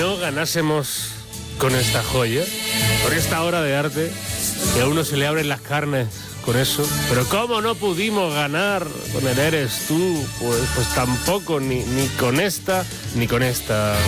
no ganásemos con esta joya, con esta obra de arte, que a uno se le abren las carnes con eso? Pero ¿cómo no pudimos ganar con el Eres Tú? Pues tampoco, ni con esta, ni con esta.